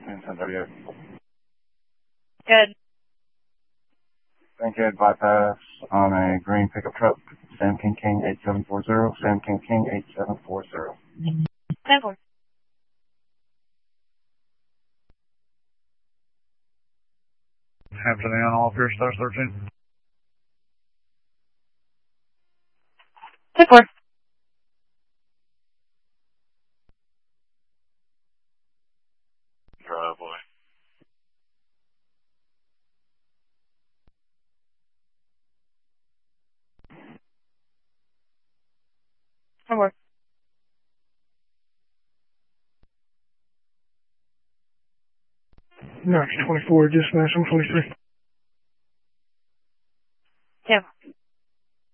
And 1038. Good. Bankhead bypass on a green pickup truck. Sam King King 8740. Sam King King 8740. 10-4. Hampton on all Pierce Stars 13. 10-4. Driveway. Homework. Knox 24, dispatch 123.